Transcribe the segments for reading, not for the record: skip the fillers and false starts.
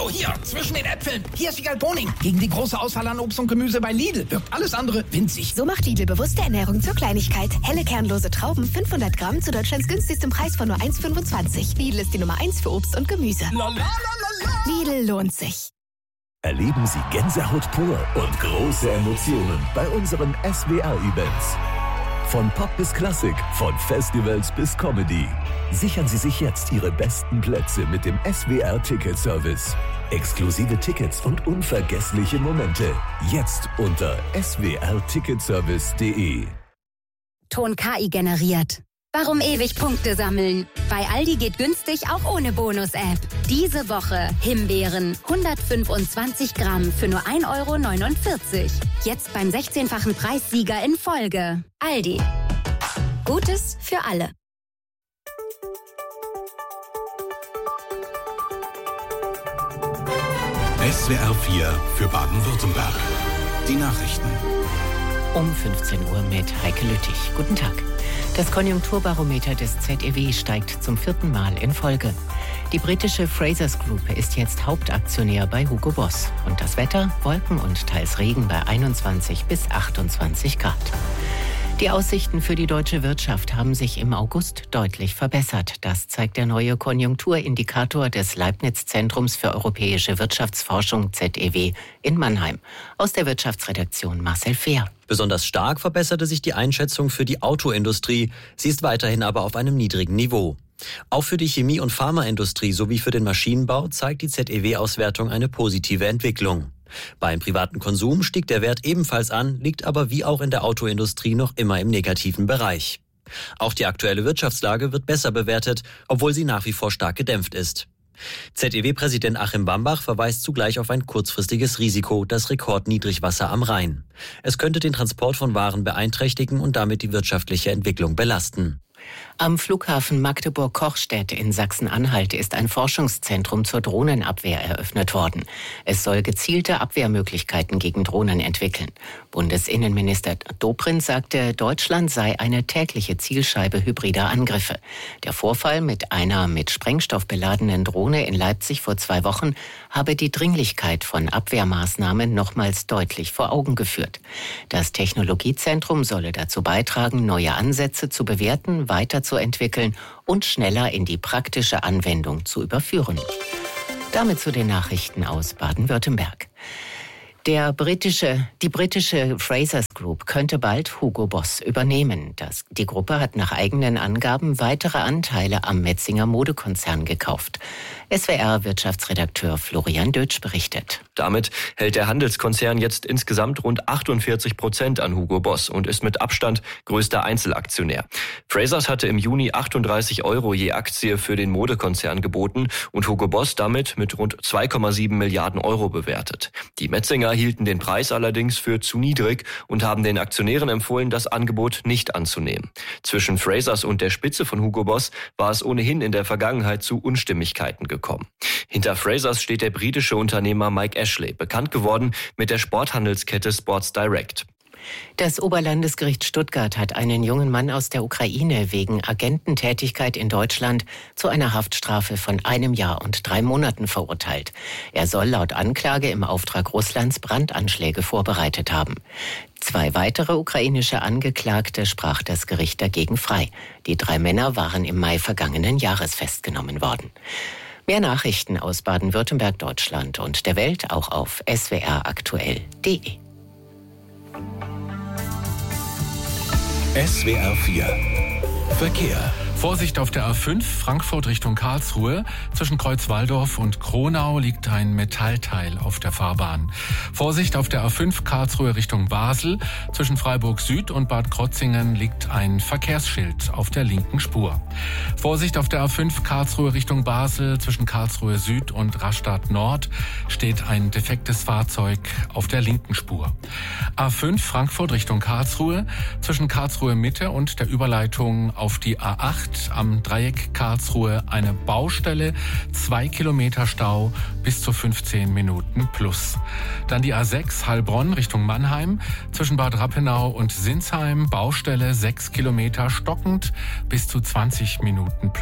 Oh, hier, zwischen den Äpfeln. Hier ist Wiegald Boning. Gegen die große Auswahl an Obst und Gemüse bei Lidl wirkt alles andere winzig. So macht Lidl bewusste Ernährung zur Kleinigkeit. Helle kernlose Trauben, 500 Gramm zu Deutschlands günstigstem Preis von nur 1,25. Lidl ist die Nummer 1 für Obst und Gemüse. Lidl lohnt sich. Erleben Sie Gänsehaut pur und große Emotionen bei unseren SWR-Events. Von Pop bis Klassik, von Festivals bis Comedy. Sichern Sie sich jetzt Ihre besten Plätze mit dem SWR-Ticket-Service. Exklusive Tickets und unvergessliche Momente. Jetzt unter swrticketservice.de. Ton KI generiert. Warum ewig Punkte sammeln? Bei Aldi geht günstig auch ohne Bonus-App. Diese Woche Himbeeren 125 Gramm für nur 1,49 €. Jetzt beim 16-fachen Preissieger in Folge. Aldi. Gutes für alle. SWR 4 für Baden-Württemberg. Die Nachrichten. Um 15 Uhr mit Heike Lüttich. Guten Tag. Das Konjunkturbarometer des ZEW steigt zum 4. Mal in Folge. Die britische Frasers Group ist jetzt Hauptaktionär bei Hugo Boss. Und das Wetter? Wolken und teils Regen bei 21 bis 28 Grad. Die Aussichten für die deutsche Wirtschaft haben sich im August deutlich verbessert. Das zeigt der neue Konjunkturindikator des Leibniz-Zentrums für europäische Wirtschaftsforschung ZEW in Mannheim. Aus der Wirtschaftsredaktion Marcel Fehr. Besonders stark verbesserte sich die Einschätzung für die Autoindustrie. Sie ist weiterhin aber auf einem niedrigen Niveau. Auch für die Chemie- und Pharmaindustrie sowie für den Maschinenbau zeigt die ZEW-Auswertung eine positive Entwicklung. Beim privaten Konsum stieg der Wert ebenfalls an, liegt aber wie auch in der Autoindustrie noch immer im negativen Bereich. Auch die aktuelle Wirtschaftslage wird besser bewertet, obwohl sie nach wie vor stark gedämpft ist. ZEW-Präsident Achim Bambach verweist zugleich auf ein kurzfristiges Risiko, das Rekordniedrigwasser am Rhein. Es könnte den Transport von Waren beeinträchtigen und damit die wirtschaftliche Entwicklung belasten. Am Flughafen Magdeburg-Kochstedt in Sachsen-Anhalt ist ein Forschungszentrum zur Drohnenabwehr eröffnet worden. Es soll gezielte Abwehrmöglichkeiten gegen Drohnen entwickeln. Bundesinnenminister Dobrindt sagte, Deutschland sei eine tägliche Zielscheibe hybrider Angriffe. Der Vorfall mit einer mit Sprengstoff beladenen Drohne in Leipzig vor 2 Wochen habe die Dringlichkeit von Abwehrmaßnahmen nochmals deutlich vor Augen geführt. Das Technologiezentrum solle dazu beitragen, neue Ansätze zu bewerten, weiterzuentwickeln und schneller in die praktische Anwendung zu überführen. Damit zu den Nachrichten aus Baden-Württemberg. Die britische Frasers Group könnte bald Hugo Boss übernehmen. Die Gruppe hat nach eigenen Angaben weitere Anteile am Metzinger Modekonzern gekauft. SWR-Wirtschaftsredakteur Florian Dötsch berichtet. Damit hält der Handelskonzern jetzt insgesamt rund 48% an Hugo Boss und ist mit Abstand größter Einzelaktionär. Frasers hatte im Juni 38 € je Aktie für den Modekonzern geboten und Hugo Boss damit mit rund 2,7 Milliarden € bewertet. Die Metzinger hielten den Preis allerdings für zu niedrig und haben den Aktionären empfohlen, das Angebot nicht anzunehmen. Zwischen Frasers und der Spitze von Hugo Boss war es ohnehin in der Vergangenheit zu Unstimmigkeiten gekommen. Hinter Frasers steht der britische Unternehmer Mike Ashley, bekannt geworden mit der Sporthandelskette Sports Direct. Das Oberlandesgericht Stuttgart hat einen jungen Mann aus der Ukraine wegen Agententätigkeit in Deutschland zu einer Haftstrafe von 1 Jahr und 3 Monaten verurteilt. Er soll laut Anklage im Auftrag Russlands Brandanschläge vorbereitet haben. 2 weitere ukrainische Angeklagte sprach das Gericht dagegen frei. Die 3 Männer waren im Mai vergangenen Jahres festgenommen worden. Mehr Nachrichten aus Baden-Württemberg, Deutschland und der Welt auch auf swraktuell.de. SWR 4 Verkehr. Vorsicht auf der A5 Frankfurt Richtung Karlsruhe. Zwischen Kreuzwaldorf und Kronau liegt ein Metallteil auf der Fahrbahn. Vorsicht auf der A5 Karlsruhe Richtung Basel. Zwischen Freiburg Süd und Bad Krotzingen liegt ein Verkehrsschild auf der linken Spur. Vorsicht auf der A5 Karlsruhe Richtung Basel. Zwischen Karlsruhe Süd und Rastatt Nord steht ein defektes Fahrzeug auf der linken Spur. A5 Frankfurt Richtung Karlsruhe. Zwischen Karlsruhe Mitte und der Überleitung auf die A8 am Dreieck Karlsruhe eine Baustelle, 2 Kilometer Stau, bis zu 15 Minuten plus. Dann die A6 Heilbronn Richtung Mannheim, zwischen Bad Rappenau und Sinsheim, Baustelle, 6 Kilometer stockend, bis zu 20 Minuten plus.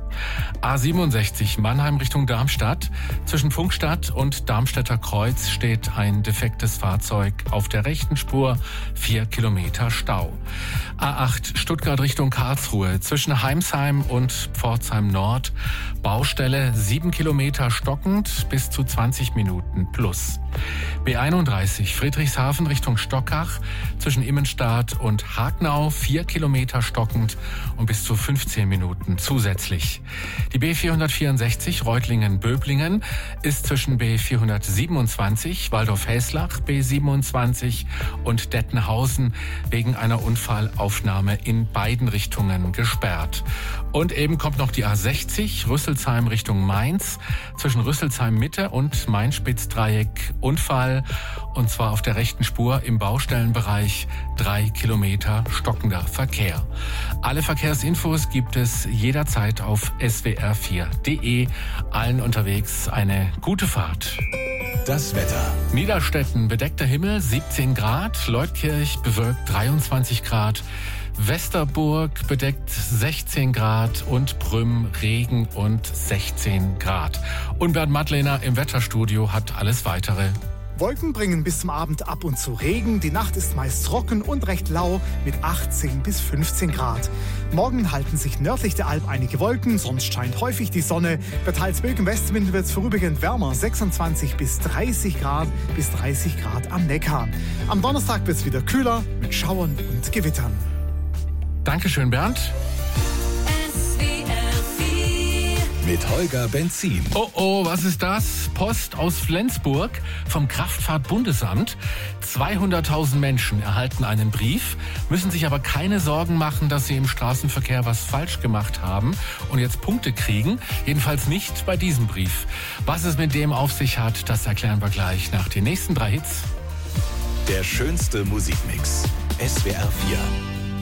A67 Mannheim Richtung Darmstadt. Zwischen Pfungstadt und Darmstädter Kreuz steht ein defektes Fahrzeug auf der rechten Spur. 4 Kilometer Stau. A8 Stuttgart Richtung Karlsruhe. Zwischen Heimsheim und Pforzheim Nord. Baustelle 7 Kilometer stockend bis zu 20 Minuten plus. B31 Friedrichshafen Richtung Stockach. Zwischen Immenstadt und Hagnau 4 Kilometer stockend und bis zu 15 Minuten zusätzlich. Die B464 Reutlingen-Böblingen ist zwischen B427 Waldorf-Häslach, B27 und Dettenhausen wegen einer Unfallaufnahme in beiden Richtungen gesperrt. Und eben kommt noch die A60 Rüsselsheim Richtung Mainz. Zwischen Rüsselsheim Mitte und Main-Spitz-Dreieck Unfall. Und zwar auf der rechten Spur im Baustellenbereich. 3 Kilometer stockender Verkehr. Alle Verkehrsinfos gibt es jederzeit auf swr4.de. Allen unterwegs eine gute Fahrt. Das Wetter. Niederstetten bedeckter Himmel 17 Grad. Leutkirch bewölkt 23 Grad. Westerburg bedeckt 16 Grad und Prüm Regen und 16 Grad. Und Bernd Madlener im Wetterstudio hat alles Weitere. Wolken bringen bis zum Abend ab und zu Regen. Die Nacht ist meist trocken und recht lau mit 18 bis 15 Grad. Morgen halten sich nördlich der Alp einige Wolken, sonst scheint häufig die Sonne. Bei teils milden Westwind wird es vorübergehend wärmer, 26 bis 30 Grad bis 30 Grad am Neckar. Am Donnerstag wird es wieder kühler mit Schauern und Gewittern. Dankeschön, Bernd. Mit Holger Benzin. Oh, was ist das? Post aus Flensburg vom Kraftfahrt-Bundesamt. 200.000 Menschen erhalten einen Brief, müssen sich aber keine Sorgen machen, dass sie im Straßenverkehr was falsch gemacht haben und jetzt Punkte kriegen. Jedenfalls nicht bei diesem Brief. Was es mit dem auf sich hat, das erklären wir gleich nach den nächsten 3 Hits. Der schönste Musikmix. SWR 4.